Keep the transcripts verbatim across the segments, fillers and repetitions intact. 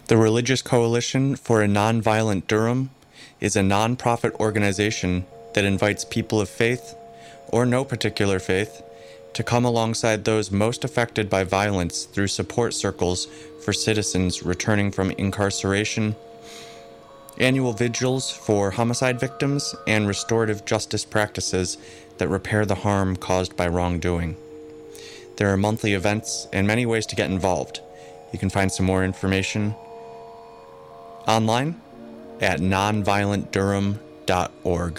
The Religious Coalition for a Nonviolent Durham is a non-profit organization that invites people of faith, or no particular faith, to come alongside those most affected by violence through support circles for citizens returning from incarceration, annual vigils for homicide victims, and restorative justice practices that repair the harm caused by wrongdoing. There are monthly events and many ways to get involved. You can find some more information online at nonviolent durham dot org.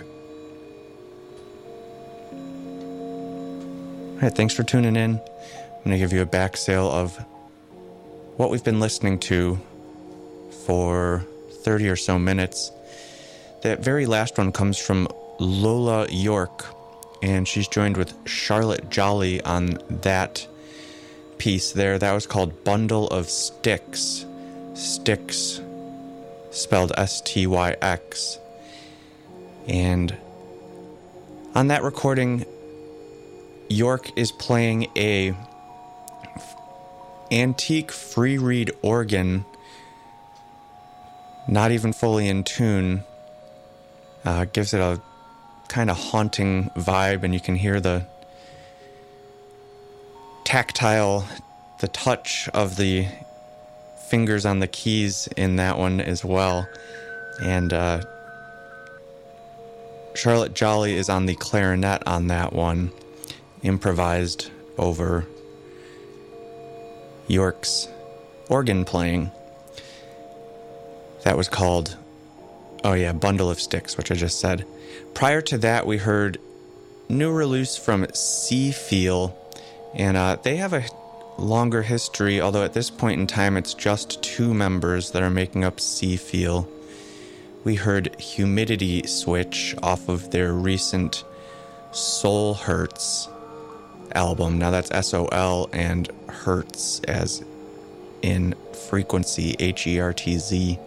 All right, thanks for tuning in. I'm going to give you a back sale of what we've been listening to for thirty or so minutes. That very last one comes from Lola York, and she's joined with Charlotte Jolly on that piece there. That was called Bundle of Sticks. Sticks, spelled S T Y X. And on that recording, York is playing a antique free reed organ, not even fully in tune. Uh, gives it a kind of haunting vibe, and you can hear the tactile, the touch of the fingers on the keys in that one as well. And uh, Charlotte Jolly is on the clarinet on that one, improvised over York's organ playing. That was called, oh yeah, Bundle of Sticks, which I just said. Prior to that, we heard new release from Seafeel, and uh, they have a longer history, although at this point in time it's just two members that are making up Seafeel. We heard Humidity Switch off of their recent Soul Hurts album. Now that's S O L and Hertz as in frequency, H E R T Z.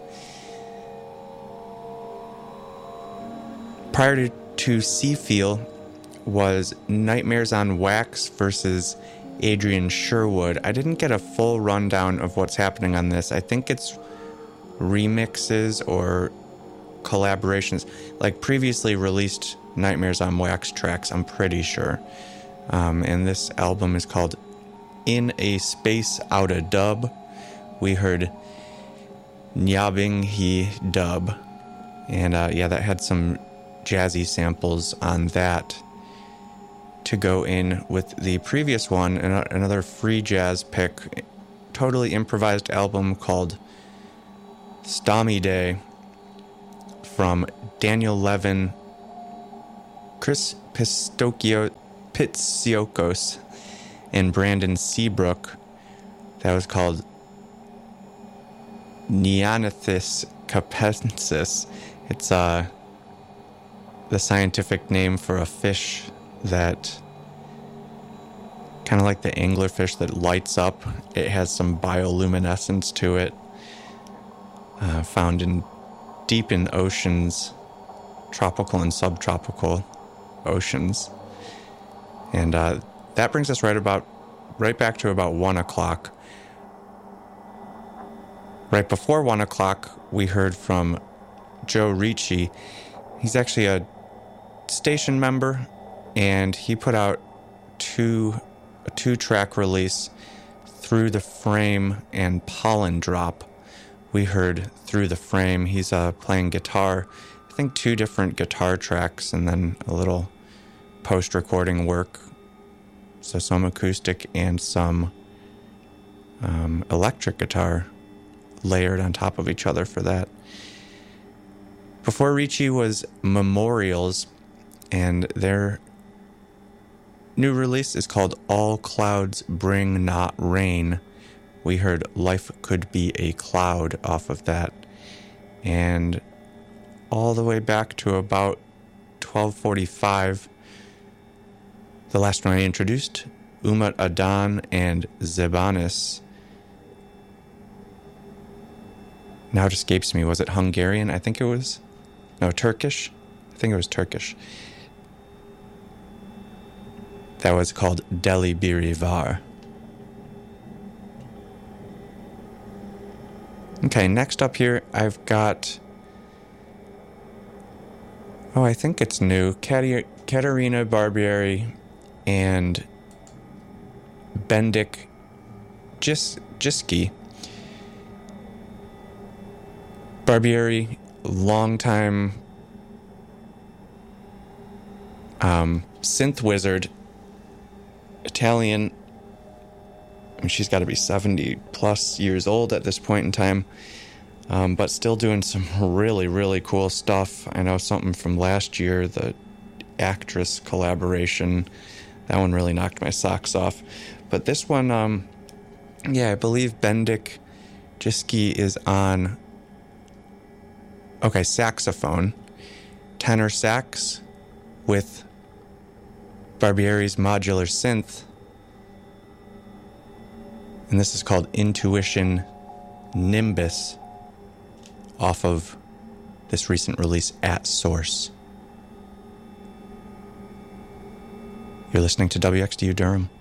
Prior to, to Seafeel was Nightmares on Wax versus Adrian Sherwood. I didn't get a full rundown of what's happening on this. I think it's remixes or collaborations, like previously released Nightmares on Wax tracks, I'm pretty sure. Um, and this album is called In a Space Outta Dub. We heard Nyabing He Dub. And uh, yeah, that had some jazzy samples on that to go in with the previous one, and another free jazz pick, totally improvised album called Stami Day from Daniel Levin, Chris Pistokio, Pitsiokos, and Brandon Seabrook. That was called Neonithis capensis. It's uh, the scientific name for a fish that, kind of like the anglerfish that lights up, it has some bioluminescence to it, uh, found in deep in oceans, tropical and subtropical oceans. And uh, that brings us right about, right back to about one o'clock. Right before one o'clock, we heard from Joe Ricci. He's actually a station member, and he put out two a two-track release, Through the Frame and Pollen Drop. We heard Through the Frame. He's uh, playing guitar, I think two different guitar tracks, and then a little post-recording work. So some acoustic and some um, electric guitar layered on top of each other for that. Before Ricci was Memorials, and their new release is called All Clouds Bring Not Rain. We heard Life Could Be a Cloud off of that. And all the way back to about twelve forty-five, the last one I introduced, Umut Adan and Zebanis. Now it escapes me. Was it Hungarian? I think it was. No, Turkish? I think it was Turkish. That was called Deli Biri Var. Okay, next up here, I've got... Oh, I think it's new. Kater- Katerina Barbieri and Bendik Gis- Giski. Barbieri, longtime um, synth wizard, Italian. I mean, she's got to be seventy plus years old at this point in time, um, but still doing some really, really cool stuff. I know something from last year, the actress collaboration, that one really knocked my socks off. But this one, um, yeah, I believe Bendik Giski is on, okay, saxophone, tenor sax with Barbieri's modular synth. And this is called Intuition Nimbus, off of this recent release At Source. You're listening to W X D U Durham.